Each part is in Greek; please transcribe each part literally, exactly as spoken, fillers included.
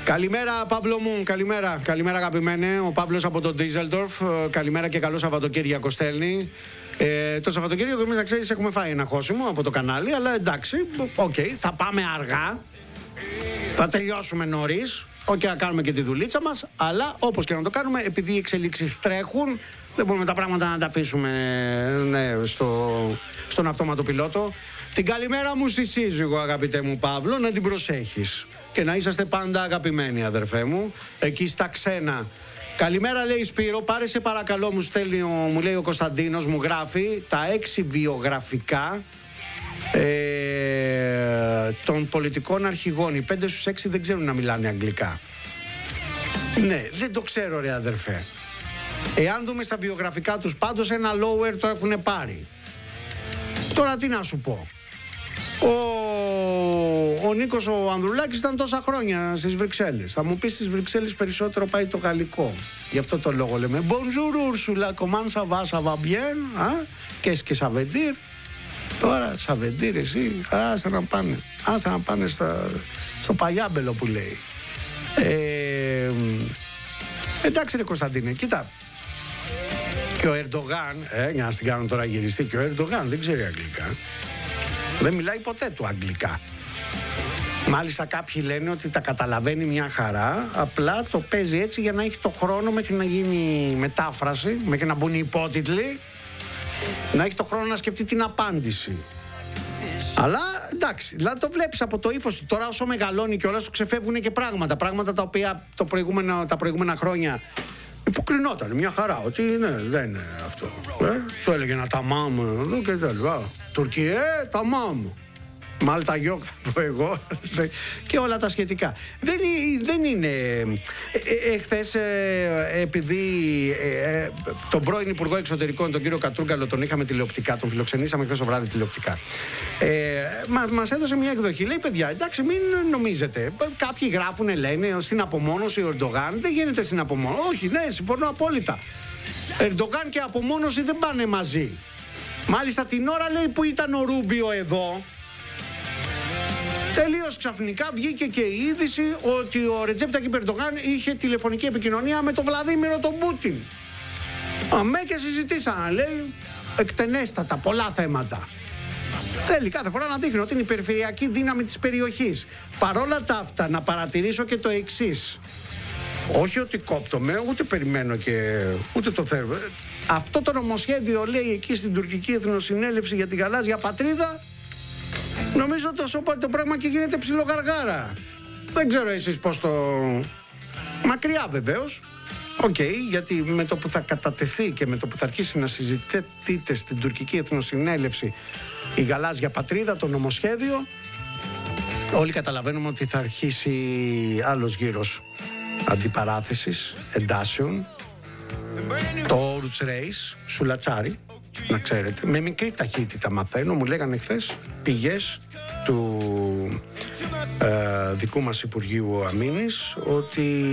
Καλημέρα, Παύλο μου, καλημέρα. Καλημέρα, αγαπημένε. Ο Παύλος από το Ντίζελντορφ. Καλημέρα και καλό Σαββατοκύριακο στέλνει. Ε, το Σαββατοκύριακο, εμείς να ξέρεις, έχουμε φάει ένα χώσιμο από το κανάλι, αλλά εντάξει, οκ, okay, θα πάμε αργά. Θα τελειώσουμε νωρίς. Οκ, okay, να κάνουμε και τη δουλίτσα μας, αλλά όπως και να το κάνουμε, επειδή οι εξελίξεις τρέχουν, δεν μπορούμε τα πράγματα να τα αφήσουμε ναι, στο, στον αυτόματο πιλότο. Την καλημέρα μου στη σύζυγο, αγαπητέ μου Παύλο, να την προσέχεις. Και να είσαστε πάντα αγαπημένοι, αδερφέ μου, εκεί στα ξένα. Καλημέρα, λέει Σπύρο, πάρε σε παρακαλώ, μου στέλνει, ο, μου λέει ο Κωνσταντίνος, μου γράφει τα έξι βιογραφικά ε, των πολιτικών αρχηγών. Οι πέντε στους έξι δεν ξέρουν να μιλάνε αγγλικά. Ναι, δεν το ξέρω, ρε αδερφέ. Εάν δούμε στα βιογραφικά τους, πάντως ένα lower το έχουν πάρει. Τώρα τι να σου πω. Ο, ο Νίκος ο Ανδρουλάκης ήταν τόσα χρόνια στις Βρυξέλλες. Θα μου πεις στις Βρυξέλλες περισσότερο πάει το γαλλικό. Γι' αυτό το λόγο λέμε Bonjour Ursula, comment ça va, ça va bien, qu'est-ce que ça veut dire. Τώρα ça veut dire εσύ, άστα να πάνε, άστα να πάνε στα, στο παλιάμπελο που λέει. Ε, εντάξει ρε Κωνσταντίνε, κοίτα. Και ο Ερντογάν, ε, για να στην κάνω τώρα γυριστή, και ο Ερντογάν δεν ξέρει αγγλικά. Δεν μιλάει ποτέ του αγγλικά. Μάλιστα κάποιοι λένε ότι τα καταλαβαίνει μια χαρά, απλά το παίζει έτσι για να έχει το χρόνο μέχρι να γίνει μετάφραση, μέχρι να μπουν οι υπότιτλοι, να έχει το χρόνο να σκεφτεί την απάντηση. Αλλά εντάξει, δηλαδή το βλέπεις από το ύφος του. Τώρα όσο μεγαλώνει κιόλας του ξεφεύγουν και πράγματα. Πράγματα τα οποία το προηγούμενο, τα προηγούμενα χρόνια υποκρινόταν μια χαρά. Ότι ναι, δεν είναι αυτό. Ε, το έλεγε να τα μάμ εδώ και τέλος. Τουρκία, ε, τα μάμ. Μάλτα γιόκ θα πω εγώ. Και όλα τα σχετικά. Δεν, δεν είναι. Ε, εχθές ε, επειδή ε, ε, τον πρώην Υπουργό Εξωτερικών, τον κύριο Κατρούγκαλο, τον είχαμε τηλεοπτικά, τον φιλοξενήσαμε χθες το βράδυ τηλεοπτικά. Ε, μα, μας έδωσε μια εκδοχή. Λέει, παιδιά, εντάξει, μην νομίζετε. Κάποιοι γράφουν, λένε, στην απομόνωση ο Ερντογάν. Δεν γίνεται στην απομόνωση. Όχι, ναι, συμφωνώ απόλυτα. Ερντογάν και απομόνωση δεν πάνε μαζί. Μάλιστα την ώρα, λέει, που ήταν ο Ρούμπιο εδώ, τελείως ξαφνικά βγήκε και η είδηση ότι ο Ρετζέπ Ταγιπ Ερντογάν είχε τηλεφωνική επικοινωνία με τον Βλαδίμηρο τον Πούτιν. Αμέ και συζητήσανε, λέει, εκτενέστατα, πολλά θέματα. Θέλει κάθε φορά να δείχνει ότι είναι η περιφερειακή δύναμη της περιοχής. Παρόλα τα αυτά, να παρατηρήσω και το εξής. Όχι ότι κόπτομαι, ούτε περιμένω και ούτε το θέλω. Αυτό το νομοσχέδιο, λέει, εκεί στην τουρκική εθνοσυνέλευση για τη γαλάζια πατρίδα, νομίζω το σώπα το πράγμα και γίνεται ψιλογαργάρα. Δεν ξέρω εσείς πώς το... Μακριά βεβαίως. Οκ, okay, γιατί με το που θα κατατεθεί και με το που θα αρχίσει να συζητείτε στην τουρκική εθνοσυνέλευση η γαλάζια πατρίδα, το νομοσχέδιο, όλοι καταλαβαίνουμε ότι θα αρχίσει άλλος γύρος αντιπαράθεσης, εντάσεων. Το Oruç Reis, σουλατσάρι, να ξέρετε, με μικρή ταχύτητα μαθαίνω, μου λέγανε χθες πηγές του ε, δικού μας Υπουργείου Αμήνης ότι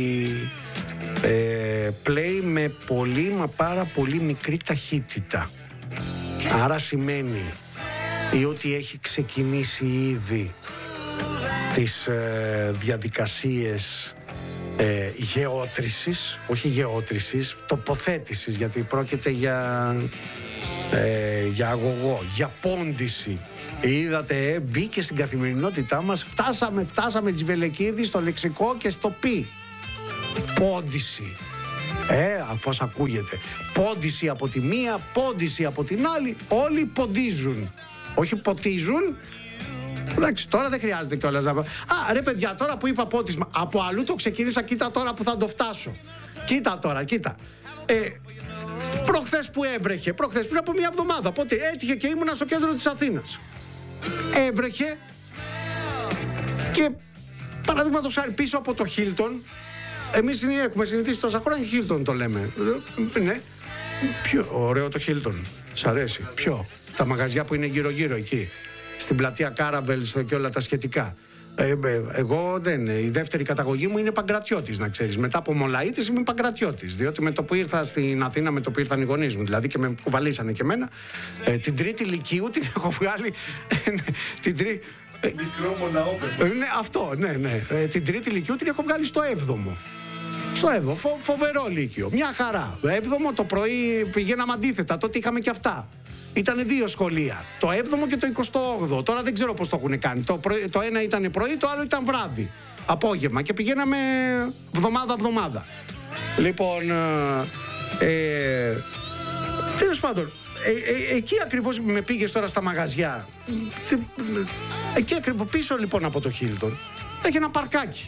ε, πλέει με πολύ μα πάρα πολύ μικρή ταχύτητα. Άρα σημαίνει ή ότι έχει ξεκινήσει ήδη τις ε, διαδικασίες Ε, γεώτρησης, όχι γεώτρησης, τοποθέτησης, γιατί πρόκειται για ε, για αγωγό, για πόντιση. Είδατε, ε, μπήκε στην καθημερινότητά μας, φτάσαμε, φτάσαμε τις Βελεκίδη στο λεξικό και στο πι. Πόντιση. Ε, πώς ακούγεται. Πόντιση από τη μία, πόντιση από την άλλη, όλοι ποντίζουν. Όχι ποτίζουν. Εντάξει, τώρα δεν χρειάζεται κιόλας να... Α, ρε παιδιά, τώρα που είπα πότισμα, από αλλού το ξεκίνησα, κοίτα τώρα που θα το φτάσω. Κοίτα τώρα, κοίτα. Ε, προχθές που έβρεχε, προχθές πριν από μια εβδομάδα, πότε έτυχε και ήμουνα στο κέντρο της Αθήνας. Έβρεχε και παραδείγματος χάρη πίσω από το Χίλτον, εμείς έχουμε συνηθίσει τόσα χρόνια Χίλτον το λέμε. Ναι. Ποιο ωραίο το Χίλτον. Σ' αρέσει. Ποιο? Τα μαγαζιά που είναι γύρω-γύρω εκεί. Στην πλατεία Κάραβελς και όλα τα σχετικά. Ε, ε, εγώ δεν. Η δεύτερη καταγωγή μου είναι Παγκρατιώτης, να ξέρεις. Μετά από Μολαΐτης είμαι Παγκρατιώτης. Διότι με το που ήρθα στην Αθήνα, με το που ήρθαν οι γονείς μου, δηλαδή και με κουβαλήσανε και εμένα, ε, την τρίτη λυκείου την έχω βγάλει. την τρί... Μικρό μοναόπεδο. Ναι, αυτό, ναι, ναι. Ε, την τρίτη λυκειού την έχω βγάλει στο έβδομο. Στο έβδομο, φο, φοβερό λύκειο. Μια χαρά. Το έβδομο το πρωί πηγαίναμε αντίθετα, τότε είχαμε και αυτά. Ήτανε δύο σχολεία. Το έβδομο και το εικοστό όγδοο. Τώρα δεν ξέρω πώς το έχουν κάνει. Το, πρωί, το ένα ήταν πρωί, το άλλο ήταν βράδυ. Απόγευμα. Και πηγαίναμε βδομάδα-βδομάδα. Λοιπόν. Ε, τέλος πάντων. Ε, ε, εκεί ακριβώς με πήγες τώρα στα μαγαζιά. Εκεί ακριβώς πίσω λοιπόν από το Χίλτον έχει ένα παρκάκι.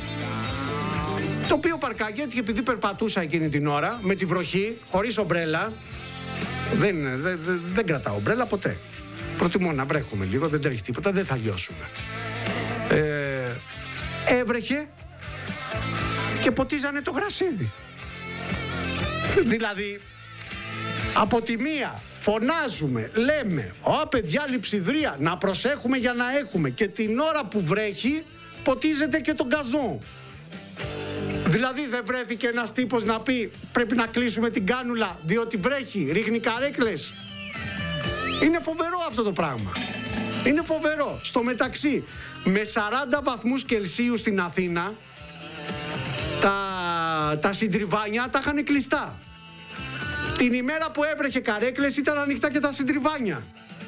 Το οποίο παρκάκι, έτσι, επειδή περπατούσα εκείνη την ώρα με τη βροχή, χωρίς ομπρέλα. Δεν, δεν, δεν, δεν κρατάω ομπρέλα ποτέ. Προτιμώ να βρέχουμε λίγο, δεν τρέχει τίποτα, δεν θα λιώσουμε. Ε, έβρεχε και ποτίζανε το γρασίδι. Δηλαδή, από τη μία φωνάζουμε, λέμε, «Ω παιδιά, λειψιδρία, να προσέχουμε για να έχουμε». Και την ώρα που βρέχει, ποτίζεται και τον γκαζόν. Δηλαδή δεν βρέθηκε ένας τύπος να πει πρέπει να κλείσουμε την κάνουλα διότι βρέχει, ρίχνει καρέκλες. Είναι φοβερό αυτό το πράγμα. Είναι φοβερό. Στο μεταξύ, με σαράντα βαθμούς Κελσίου στην Αθήνα, τα, τα συντριβάνια τα είχαν κλειστά. Την ημέρα που έβρεχε καρέκλες ήταν ανοιχτά και τα συντριβάνια.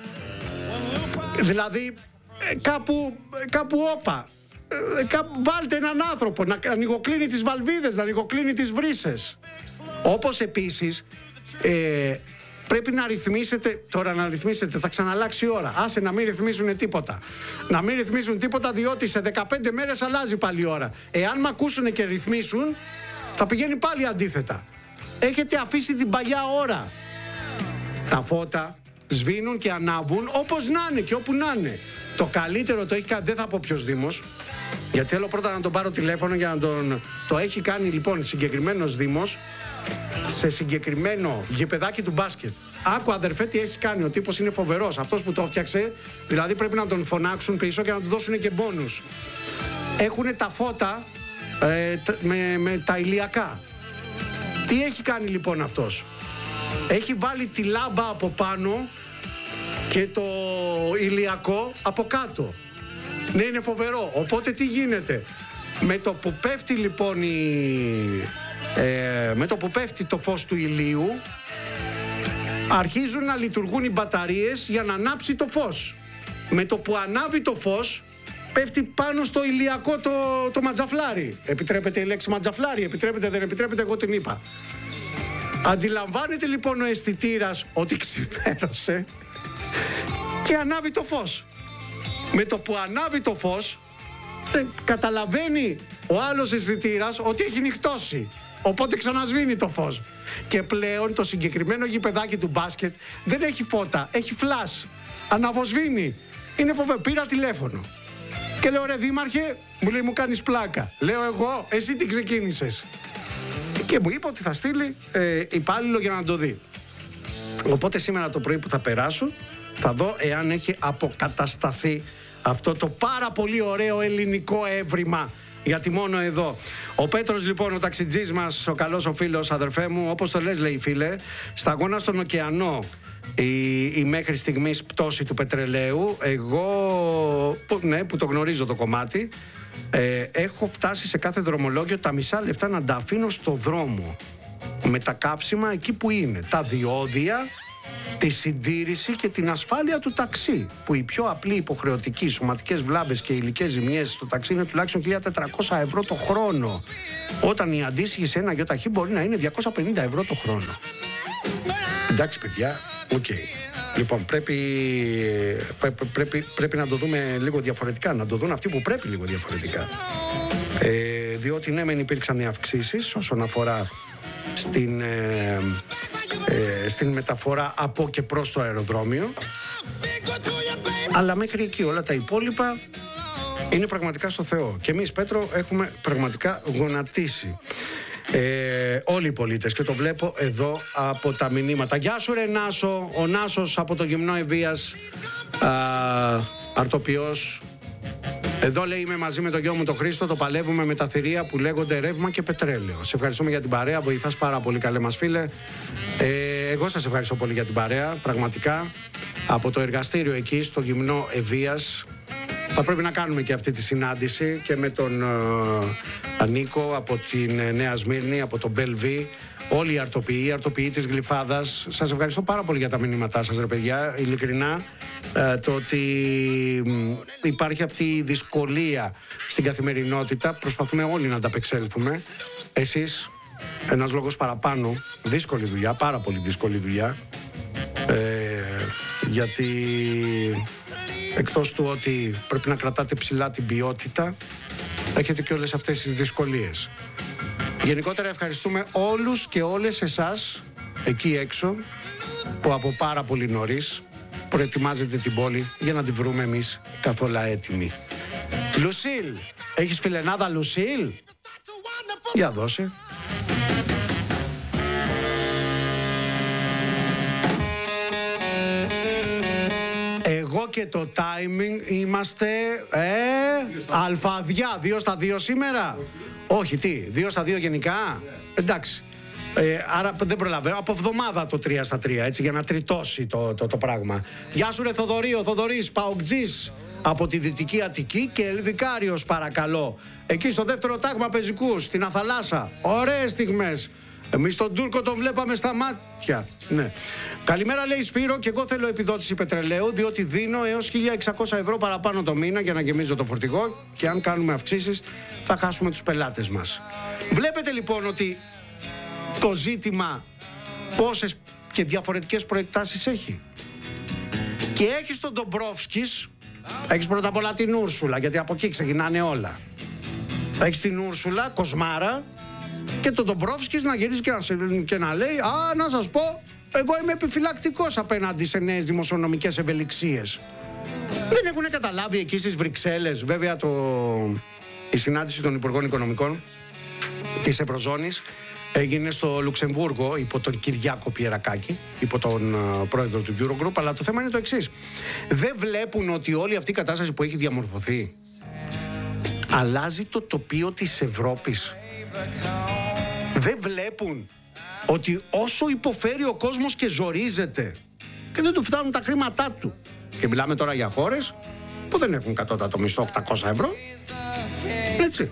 Δηλαδή κάπου, κάπου όπα. Βάλτε έναν άνθρωπο να ανοιγοκλίνει τις βαλβίδες, να ανοιγοκλίνει τις βρύσες. Όπως επίσης ε, πρέπει να ρυθμίσετε. Τώρα να ρυθμίσετε, θα ξαναλλάξει η ώρα. Άσε να μην ρυθμίσουν τίποτα. Να μην ρυθμίσουν τίποτα, διότι σε δεκαπέντε μέρες αλλάζει πάλι η ώρα. Εάν μ' ακούσουν και ρυθμίσουν, θα πηγαίνει πάλι αντίθετα. Έχετε αφήσει την παλιά ώρα. Τα φώτα σβήνουν και ανάβουν όπως να είναι και όπου να είναι. Το καλύτερο το έχει κάνει, δεν θα πω ποιος δήμος, γιατί θέλω πρώτα να τον πάρω τηλέφωνο για να τον... Το έχει κάνει λοιπόν συγκεκριμένος δήμος σε συγκεκριμένο γηπεδάκι του μπάσκετ. Άκου αδερφέ τι έχει κάνει, ο τύπος είναι φοβερός. Αυτός που το έφτιαξε, δηλαδή πρέπει να τον φωνάξουν πίσω και να του δώσουν και μπόνους. Έχουνε τα φώτα ε, με, με τα ηλιακά. Τι έχει κάνει λοιπόν αυτός? Έχει βάλει τη λάμπα από πάνω και το ηλιακό από κάτω. Ναι, είναι φοβερό. Οπότε τι γίνεται? Με το που πέφτει λοιπόν η... ε, με το που πέφτει το φως του ηλίου, αρχίζουν να λειτουργούν οι μπαταρίες για να ανάψει το φως. Με το που ανάβει το φως, πέφτει πάνω στο ηλιακό το, το ματζαφλάρι. Επιτρέπεται η λέξη ματζαφλάρι? Επιτρέπεται, δεν επιτρέπεται? Εγώ την είπα. Αντιλαμβάνεται λοιπόν ο αισθητήρας ότι ξημέρωσε και ανάβει το φως. Με το που ανάβει το φως, ε, καταλαβαίνει ο άλλος αισθητήρας ότι έχει νυχτώσει. Οπότε ξανασβήνει το φως. Και πλέον το συγκεκριμένο γηπεδάκι του μπάσκετ δεν έχει φώτα, έχει φλας. Αναβοσβήνει. Είναι φοβερό. Πήρα τηλέφωνο και λέω, ρε δήμαρχε, μου λέει, μου κάνεις πλάκα. Λέω εγώ, εσύ τι ξεκίνησες? Και μου είπε ότι θα στείλει ε, υπάλληλο για να το δει. Οπότε σήμερα το πρωί που θα περάσω, θα δω εάν έχει αποκατασταθεί αυτό το πάρα πολύ ωραίο ελληνικό έβριμα. Γιατί μόνο εδώ. Ο Πέτρος λοιπόν, ο ταξιτζής μας, ο καλός ο φίλος, αδερφέ μου, όπως το λες λέει φίλε, σταγόνα στον ωκεανό η, η μέχρι στιγμής πτώση του πετρελαίου. Εγώ, που, ναι, που το γνωρίζω το κομμάτι, ε, έχω φτάσει σε κάθε δρομολόγιο τα μισά λεφτά να τα αφήνω στο δρόμο με τα καύσιμα εκεί που είναι, τα διόδια, τη συντήρηση και την ασφάλεια του ταξί, που η πιο απλή υποχρεωτική σωματικές βλάβες και υλικές ζημιές στο ταξί είναι τουλάχιστον χίλια τετρακόσια ευρώ το χρόνο, όταν η αντίστοιχη σε ένα γιοταχή μπορεί να είναι διακόσια πενήντα ευρώ το χρόνο. Εντάξει παιδιά, οκ. Okay. Λοιπόν, πρέπει, πρέπει, πρέπει, πρέπει να το δούμε λίγο διαφορετικά, να το δουν αυτοί που πρέπει λίγο διαφορετικά. Ε, διότι ναι, μεν υπήρξαν οι αυξήσεις όσον αφορά στην, ε, ε, στην μεταφορά από και προς το αεροδρόμιο, αλλά μέχρι εκεί όλα τα υπόλοιπα είναι πραγματικά στο Θεό. Και εμείς, Πέτρο, έχουμε πραγματικά γονατίσει. Ε, όλοι οι πολίτες, και το βλέπω εδώ από τα μηνύματα. Γεια σου ρε Νάσο, ο Νάσος από το Γυμνό Ευβίας, αρτοποιός. Εδώ λέει, είμαι μαζί με το γιο μου τον Χρήστο, το παλεύουμε με τα θηρία που λέγονται ρεύμα και πετρέλαιο. Σε ευχαριστούμε για την παρέα, βοηθάς πάρα πολύ, καλέ μας φίλε. Ε, εγώ σας ευχαριστώ πολύ για την παρέα, πραγματικά. Από το εργαστήριο εκεί στο Γυμνό Ευβίας, Θα πρέπει να κάνουμε και αυτή τη συνάντηση και με τον uh, Νίκο από την uh, Νέα Σμύρνη, από τον Μπελβί, όλοι οι αρτοποιοί, οι αρτοποιοί της Γλυφάδας. Σας ευχαριστώ πάρα πολύ για τα μηνύματά σας, ρε παιδιά, ειλικρινά. Uh, το ότι um, υπάρχει αυτή η δυσκολία στην καθημερινότητα, προσπαθούμε όλοι να ανταπεξέλθουμε. Εσείς, ένας λόγος παραπάνω, δύσκολη δουλειά, πάρα πολύ δύσκολη δουλειά, ε, γιατί εκτός του ότι πρέπει να κρατάτε ψηλά την ποιότητα, έχετε και όλες αυτές τις δυσκολίες. Γενικότερα ευχαριστούμε όλους και όλες εσάς εκεί έξω που από πάρα πολύ νωρίς προετοιμάζετε την πόλη για να την βρούμε εμείς καθόλου έτοιμοι. Λουσίλ, έχεις φιλενάδα Λουσίλ? Για δώσε. Εγώ και το timing είμαστε ε, αλφαδιά, δύο στα δύο σήμερα. Όχι, τι, δύο στα δύο γενικά. Εντάξει. Ε, άρα δεν προλαβαίνω. Από εβδομάδα το τρία στα τρία, έτσι, για να τριτώσει το, το, το πράγμα. Γεια σου ρε Θοδωρή, ο Θοδωρής Παοκτζής από τη Δυτική Αττική και Ελδικάριος παρακαλώ. Εκεί στο δεύτερο τάγμα πεζικούς, στην Αθαλάσσα. Ωραίες στιγμές. Εμείς τον Τούρκο τον βλέπαμε στα μάτια. Ναι. Καλημέρα, λέει Σπύρο, και εγώ θέλω επιδότηση πετρελαίου, διότι δίνω έως χίλια εξακόσια ευρώ παραπάνω το μήνα για να γεμίζω το φορτηγό και αν κάνουμε αυξήσεις θα χάσουμε τους πελάτες μας. Βλέπετε λοιπόν ότι το ζήτημα πόσες και διαφορετικές προεκτάσεις έχει. Και έχεις τον Ντομπρόφσκης, έχεις πρώτα απ' όλα την Ούρσουλα, γιατί από εκεί ξεκινάνε όλα. Έχεις την Ούρσουλα, κοσμάρα, και τον Ντομπρόφσκης να γυρίζει και να, και να λέει «Α, να σας πω, εγώ είμαι επιφυλακτικός απέναντι σε νέες δημοσιονομικές ευελιξίες». Δεν έχουν καταλάβει εκεί στις Βρυξέλλες, βέβαια το... η συνάντηση των Υπουργών Οικονομικών της Ευρωζώνης έγινε στο Λουξεμβούργο υπό τον Κυριάκο Πιερακάκη, υπό τον uh, πρόεδρο του Eurogroup, αλλά το θέμα είναι το εξής. Δεν βλέπουν ότι όλη αυτή η κατάσταση που έχει διαμορφωθεί αλλάζει το τοπίο της Ευρώπης. Δεν βλέπουν ότι όσο υποφέρει ο κόσμος και ζορίζεται και δεν του φτάνουν τα χρήματά του, και μιλάμε τώρα για χώρες που δεν έχουν κατώτατο μισθό οκτακόσια ευρώ, έτσι.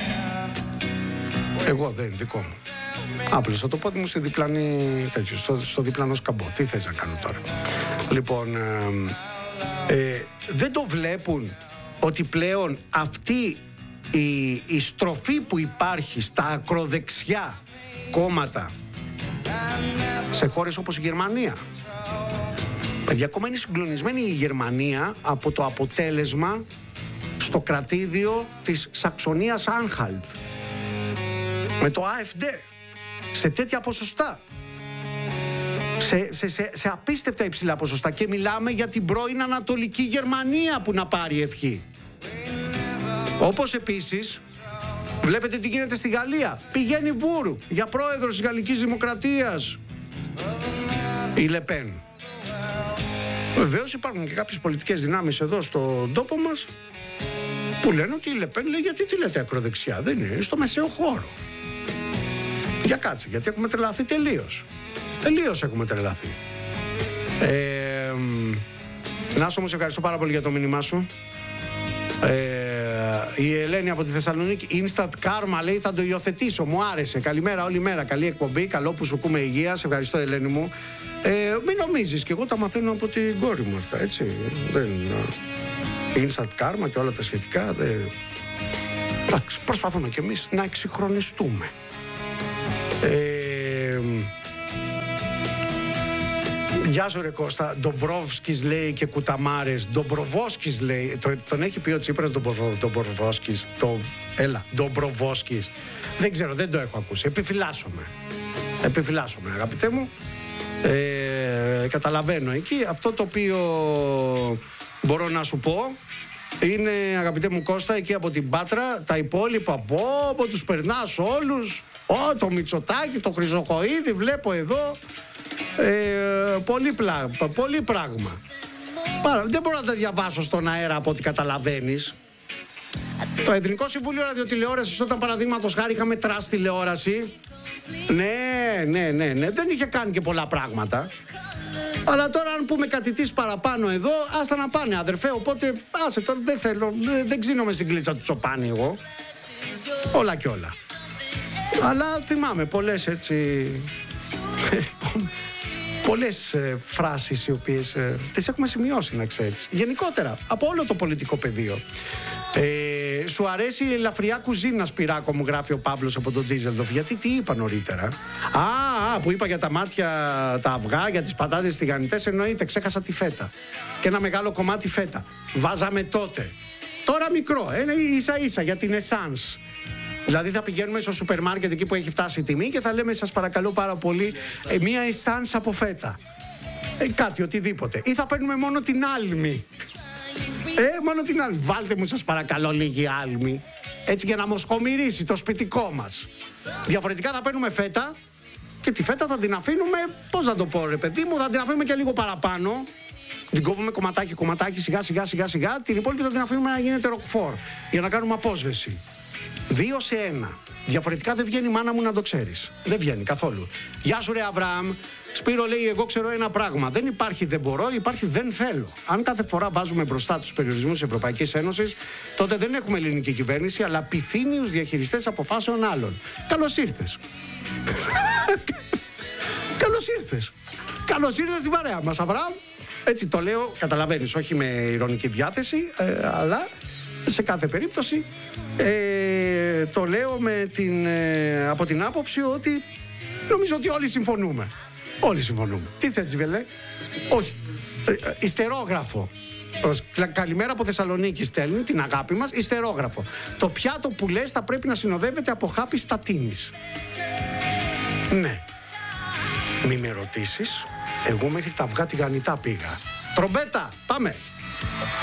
Εγώ δεν, δικό μου. Άπλωσα το πόδι μου στη διπλανή, τέτοιο, στο, στο διπλανό σκαμπό. Τι θες να κάνω τώρα? Λοιπόν, ε, ε, δεν το βλέπουν ότι πλέον αυτή η, η στροφή που υπάρχει στα ακροδεξιά κόμματα σε χώρες όπως η Γερμανία. Παιδιά, ακόμα είναι συγκλονισμένη η Γερμανία από το αποτέλεσμα στο κρατήδιο της Σαξονίας Άνχαλτ με το AfD σε τέτοια ποσοστά, σε, σε, σε, σε απίστευτα υψηλά ποσοστά, και μιλάμε για την πρώην Ανατολική Γερμανία που να πάρει ευχή. Όπως επίσης βλέπετε τι γίνεται στη Γαλλία. Πηγαίνει Βούρ για πρόεδρος της Γαλλικής Δημοκρατίας η Λεπέν. Βεβαίως υπάρχουν και κάποιες πολιτικές δυνάμεις εδώ στον τόπο μας που λένε ότι η Λεπέν λέει γιατί τη λέτε ακροδεξιά, δεν είναι, στο μεσαίο χώρο. Για κάτσε, γιατί έχουμε τρελαθεί τελείως. Τελείως έχουμε τρελαθεί. Ε, Νάσο μου, σε ευχαριστώ πάρα πολύ για το μήνυμά σου. Ε, η Ελένη από τη Θεσσαλονίκη, Instant Karma, λέει θα το υιοθετήσω, μου άρεσε. Καλημέρα όλη μέρα, καλή εκπομπή, καλό που σου ακούμε υγεία. Σε ευχαριστώ Ελένη μου. ε, Μην νομίζεις, και εγώ τα μαθαίνω από την κόρη μου αυτά, έτσι. Δεν, Instant Karma και όλα τα σχετικά δεν... Εντάξει, προσπαθούμε κι εμείς να εξυγχρονιστούμε. Ε, Γεια σου ρε Κώστα. Ντομπρόφσκης λέει και κουταμάρες. Ντομπροβόσκης λέει. Το, τον έχει πει ο Τσίπρας Ντομπροβόσκης. Το, έλα, Ντομπροβόσκης. Δεν ξέρω, δεν το έχω ακούσει. Επιφυλάσσομαι. Επιφυλάσσομαι, αγαπητέ μου. Ε, καταλαβαίνω εκεί. Αυτό το οποίο μπορώ να σου πω είναι, αγαπητέ μου Κώστα, εκεί από την Πάτρα, τα υπόλοιπα πω, πω τους περνάς όλους. Ω, το Μητσοτάκη, το Χρυσοχοΐδη, βλέπω εδώ. Ε, πολύ, πλά, πολύ πράγμα. Πάρα, δεν μπορώ να τα διαβάσω στον αέρα από ό,τι καταλαβαίνεις. Το Εθνικό Συμβούλιο Ραδιοτηλεόρασης, όταν παραδείγματος χάρη είχαμε τρας τηλεόραση, ναι, ναι, ναι, ναι, δεν είχε κάνει και πολλά πράγματα. Αλλά τώρα αν πούμε κάτι της παραπάνω εδώ, άστα να πάνε αδερφέ. Οπότε άσε τώρα, δεν θέλω, δεν ξύνομαι στην κλίτσα του Τσοπάνη εγώ. Όλα κι όλα. Αλλά θυμάμαι πολλές έτσι πολλές ε, φράσεις οι οποίες ε, τις έχουμε σημειώσει, να ξέρεις. Γενικότερα, από όλο το πολιτικό πεδίο. Ε, σου αρέσει η ελαφριά κουζίνα, Σπυράκο μου, γράφει ο Παύλος από τον Ντίζελντοφ. Γιατί τι είπα νωρίτερα? Α, α, που είπα για τα μάτια, τα αυγά, για τις πατάτες τηγανιτές. Εννοείται, ξέχασα τη φέτα. Και ένα μεγάλο κομμάτι φέτα. Βάζαμε τότε. Τώρα μικρό, είναι ίσα ίσα για την εσάνς. Δηλαδή θα πηγαίνουμε στο σούπερ μάρκετ εκεί που έχει φτάσει η τιμή και θα λέμε σας παρακαλώ πάρα πολύ ε, μία εσάνς από φέτα. Ε, κάτι, οτιδήποτε. Ή θα παίρνουμε μόνο την άλμη. Ε, μόνο την άλμη. Βάλτε μου σας παρακαλώ λίγη άλμη. Έτσι για να μοσχομυρίσει το σπιτικό μας. Διαφορετικά θα παίρνουμε φέτα και τη φέτα θα την αφήνουμε, πώς να το πω ρε παιδί μου, θα την αφήνουμε και λίγο παραπάνω. Την κόβουμε κομματάκι κομματάκι σιγά σιγά σιγά σιγά. Την υπόλοιπη θα την αφήνουμε να γίνεται ροκφόρ για να κάνουμε απόσβεση. Δύο σε ένα. Διαφορετικά δεν βγαίνει, μάνα μου, να το ξέρεις. Δεν βγαίνει καθόλου. Γεια σου ρε Αβραάμ. Σπύρο λέει: εγώ ξέρω ένα πράγμα. Δεν υπάρχει δεν μπορώ, υπάρχει δεν θέλω. Αν κάθε φορά βάζουμε μπροστά τους περιορισμούς της Ευρωπαϊκής Ένωσης, τότε δεν έχουμε ελληνική κυβέρνηση, αλλά πυθύνιους διαχειριστές αποφάσεων άλλων. Καλώς ήρθες. Καλώς ήρθες. Καλώς ήρθες στην παρέα μας, Αβραάμ. Έτσι το λέω, καταλαβαίνεις, όχι με ειρωνική διάθεση, ε, αλλά σε κάθε περίπτωση ε, το λέω με την, ε, από την άποψη ότι νομίζω ότι όλοι συμφωνούμε. Όλοι συμφωνούμε. Τι θες, Τζιβελέ? Όχι. Ε, ε, ιστερόγραφο. Καλημέρα από Θεσσαλονίκη στέλνει την αγάπη μας. Ιστερόγραφο. Το πιάτο που λες θα πρέπει να συνοδεύεται από χάπι στατίνης. Ναι. Μη με ρωτήσεις. Εγώ μέχρι τα αυγά τηγανιτά πήγα. Τρομπέτα, πάμε.